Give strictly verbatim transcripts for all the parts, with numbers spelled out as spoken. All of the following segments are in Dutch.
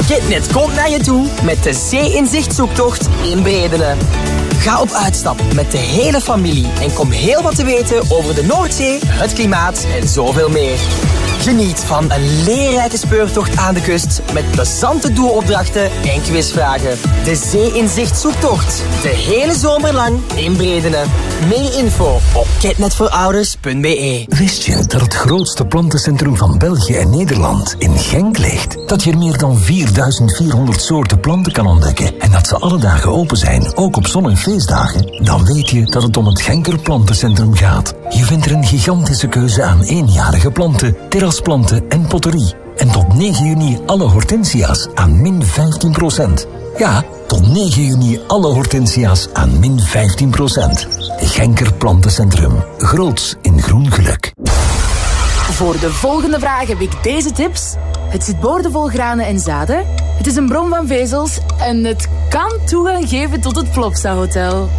Getnet komt naar je toe met de Zee-inzicht-zoektocht in Bredene. Ga op uitstap met de hele familie en kom heel wat te weten over de Noordzee, het klimaat en zoveel meer. Geniet van een leerrijke speurtocht aan de kust met plezante doelopdrachten en quizvragen. De Zee-inzicht-zoektocht. De hele zomer lang in Bredene. Meer info op getnetvoorouders punt b e. Wist je dat het grootste plantencentrum van België en Nederland in Genk ligt? Dat je er meer dan vierduizend vierhonderd soorten planten kan ontdekken en dat ze alle dagen open zijn, ook op zon- en feestdagen? Dan weet je dat het om het Genker Plantencentrum gaat. Je vindt er een gigantische keuze aan eenjarige planten, terrasplanten en potterie. En tot negen juni alle hortensia's aan min vijftien procent. Ja, tot negen juni alle hortensia's aan min vijftien procent. Genker Plantencentrum. Groots in groen geluk. Voor de volgende vraag heb ik deze tips. Het zit boordevol granen en zaden. Het is een bron van vezels. En het kan toegang geven tot het Plopsa Hotel.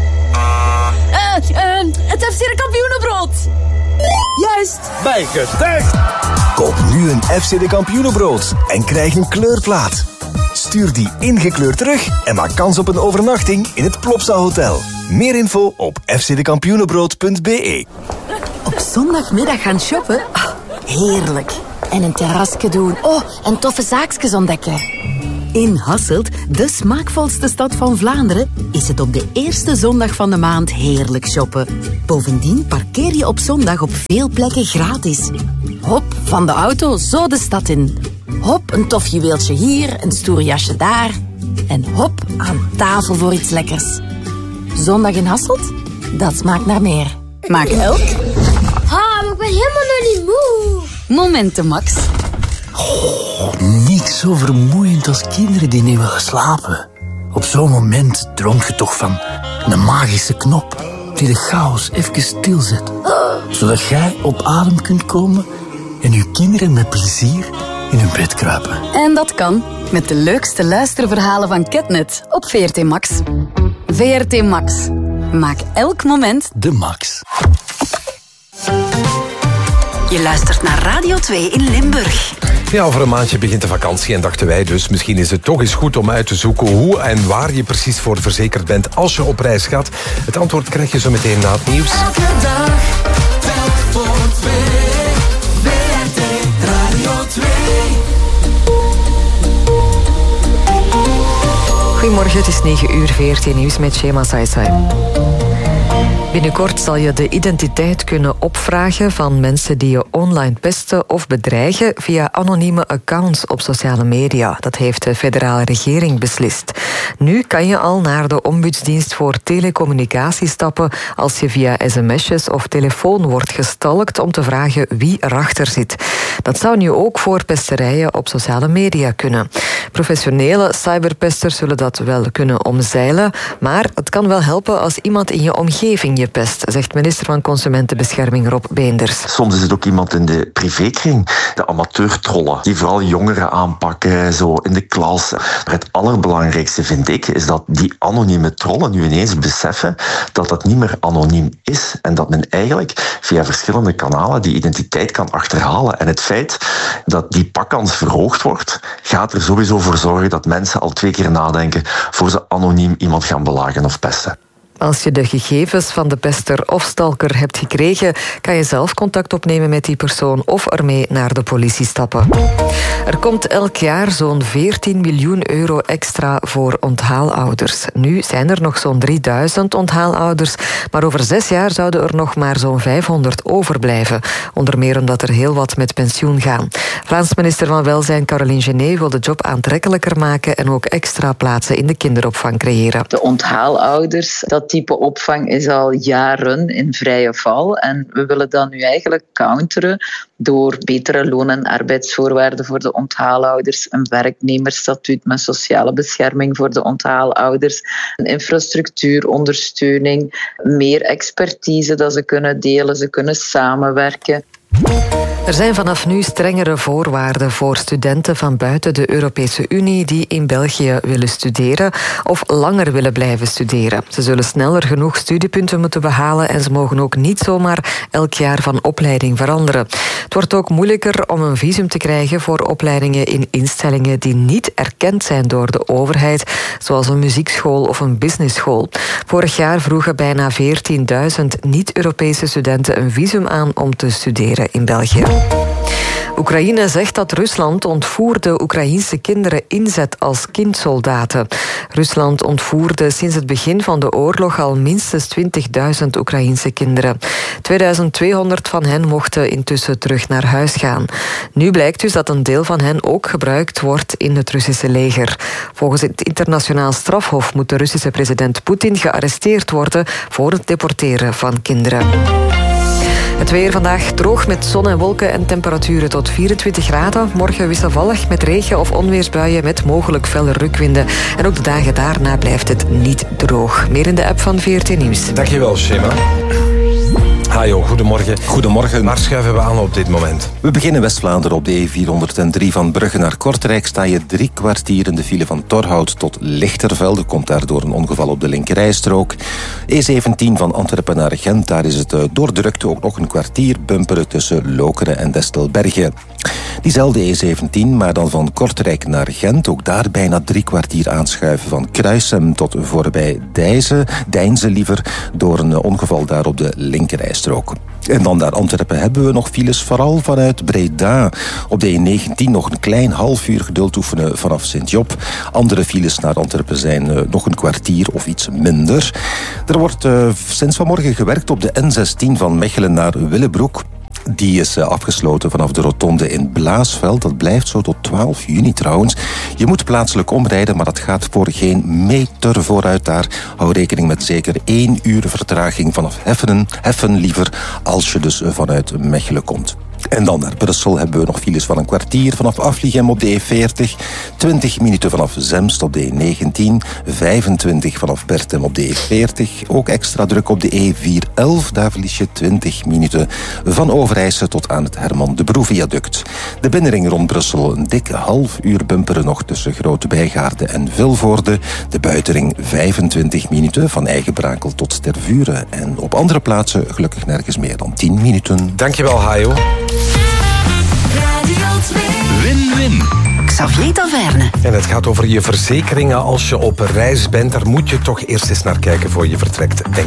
Uh, uh, het F C de Kampioenenbrood. Juist. Bijgetuigd. Koop nu een F C de Kampioenenbrood en krijg een kleurplaat. Stuur die ingekleurd terug en maak kans op een overnachting in het Plopsa Hotel. Meer info op f c de kampioenenbrood punt b e. Op zondagmiddag gaan shoppen? Oh, heerlijk. En een terrasje doen. Oh, en toffe zaakjes ontdekken. In Hasselt, de smaakvolste stad van Vlaanderen, is het op de eerste zondag van de maand heerlijk shoppen. Bovendien parkeer je op zondag op veel plekken gratis. Hop, van de auto zo de stad in. Hop, een tof juweeltje hier, een stoer jasje daar. En hop, aan tafel voor iets lekkers. Zondag in Hasselt? Dat smaakt naar meer. Maak elk. Ha, maar ik ben helemaal nog niet moe. Momenten, Max. Oh, niks zo vermoeiend als kinderen die niet willen slapen. Op zo'n moment droomt je toch van een magische knop die de chaos even stilzet. Zodat jij op adem kunt komen en je kinderen met plezier in hun bed kruipen. En dat kan met de leukste luisterverhalen van Ketnet op V R T Max. V R T Max. Maak elk moment de max. Je luistert naar Radio twee in Limburg. Ja, over een maandje begint de vakantie en dachten wij dus misschien is het toch eens goed om uit te zoeken hoe en waar je precies voor verzekerd bent als je op reis gaat. Het antwoord krijg je zo meteen na het nieuws. Elke dag, telk voor twee. V R T Radio twee. Goedemorgen, het is negen uur, V R T Nieuws met Shema Saisai. Binnenkort zal je de identiteit kunnen opvragen van mensen die je online pesten of bedreigen via anonieme accounts op sociale media. Dat heeft de federale regering beslist. Nu kan je al naar de Ombudsdienst voor Telecommunicatie stappen als je via sms'jes of telefoon wordt gestalkt om te vragen wie erachter zit. Dat zou nu ook voor pesterijen op sociale media kunnen. Professionele cyberpesters zullen dat wel kunnen omzeilen, maar het kan wel helpen als iemand in je omgeving je pest, zegt minister van Consumentenbescherming Rob Beenders. Soms is het ook iemand in de privékring, de amateurtrollen, die vooral jongeren aanpakken, zo in de klas. Maar het allerbelangrijkste vind ik, is dat die anonieme trollen nu ineens beseffen dat dat niet meer anoniem is en dat men eigenlijk via verschillende kanalen die identiteit kan achterhalen. En het feit dat die pakkans verhoogd wordt, gaat er sowieso voor zorgen dat mensen al twee keer nadenken voor ze anoniem iemand gaan belagen of pesten. Als je de gegevens van de pester of stalker hebt gekregen, kan je zelf contact opnemen met die persoon of ermee naar de politie stappen. Er komt elk jaar zo'n veertien miljoen euro extra voor onthaalouders. Nu zijn er nog zo'n drieduizend onthaalouders, maar over zes jaar zouden er nog maar zo'n vijfhonderd overblijven. Onder meer omdat er heel wat met pensioen gaan. Vlaams minister van Welzijn Caroline Genet wil de job aantrekkelijker maken en ook extra plaatsen in de kinderopvang creëren. De onthaalouders, dat type opvang is al jaren in vrije val. En we willen dat nu eigenlijk counteren door betere loon- en arbeidsvoorwaarden voor de onthaalouders, een werknemersstatuut met sociale bescherming voor de onthaalouders, een infrastructuurondersteuning, meer expertise dat ze kunnen delen, ze kunnen samenwerken. Er zijn vanaf nu strengere voorwaarden voor studenten van buiten de Europese Unie die in België willen studeren of langer willen blijven studeren. Ze zullen sneller genoeg studiepunten moeten behalen en ze mogen ook niet zomaar elk jaar van opleiding veranderen. Het wordt ook moeilijker om een visum te krijgen voor opleidingen in instellingen die niet erkend zijn door de overheid, zoals een muziekschool of een businessschool. Vorig jaar vroegen bijna veertienduizend niet-Europese studenten een visum aan om te studeren in België. Oekraïne zegt dat Rusland ontvoerde Oekraïense kinderen inzet als kindsoldaten. Rusland ontvoerde sinds het begin van de oorlog al minstens twintigduizend Oekraïense kinderen. tweeduizend tweehonderd van hen mochten intussen terug naar huis gaan. Nu blijkt dus dat een deel van hen ook gebruikt wordt in het Russische leger. Volgens het internationaal strafhof moet de Russische president Poetin gearresteerd worden voor het deporteren van kinderen. Het weer vandaag droog met zon en wolken en temperaturen tot vierentwintig graden. Morgen wisselvallig met regen- of onweersbuien met mogelijk felle rukwinden. En ook de dagen daarna blijft het niet droog. Meer in de app van V R T Nieuws. Dankjewel, Shema. Hajo, goedemorgen. Goedemorgen. Waar schuiven we aan op dit moment? We beginnen West-Vlaanderen op de E vierhonderddrie van Brugge naar Kortrijk. Sta je drie kwartier in de file van Torhout tot Lichtervelde. Komt daardoor een ongeval op de linkerrijstrook. E zeventien van Antwerpen naar Gent. Daar is het door drukte ook nog een kwartier bumperen tussen Lokeren en Destelbergen. Diezelfde E zeventien, maar dan van Kortrijk naar Gent. Ook daar bijna drie kwartier aanschuiven van Kruisem tot voorbij Dijze. Deinze liever, door een ongeval daar op de linkerrijstrook. En dan naar Antwerpen hebben we nog files, vooral vanuit Breda. Op de E negentien nog een klein half uur geduld oefenen vanaf Sint-Job. Andere files naar Antwerpen zijn uh, nog een kwartier of iets minder. Er wordt uh, sinds vanmorgen gewerkt op de N zestien van Mechelen naar Willebroek. Die is afgesloten vanaf de rotonde in Blaasveld. Dat blijft zo tot twaalf juni trouwens. Je moet plaatselijk omrijden, maar dat gaat voor geen meter vooruit daar. Hou rekening met zeker één uur vertraging vanaf Heffenen. Heffen liever als je dus vanuit Mechelen komt. En dan naar Brussel hebben we nog files van een kwartier vanaf Afligem op de E veertig, twintig minuten vanaf Zemst op de E negentien, vijfentwintig vanaf Bertem op de E veertig, ook extra druk op de E vierhonderdelf, daar verlies je twintig minuten van Overijse tot aan het Herman de Broe viaduct. De binnenring rond Brussel een dikke half uur bumperen nog tussen Grote Bijgaarde en Vilvoorde, de buitenring vijfentwintig minuten van Eigenbrakel tot Tervuren en op andere plaatsen gelukkig nergens meer dan tien minuten. Dankjewel, Hajo. Win-win. Xavier Taverne. En het gaat over je verzekeringen als je op reis bent. Daar moet je toch eerst eens naar kijken voor je vertrekt, denk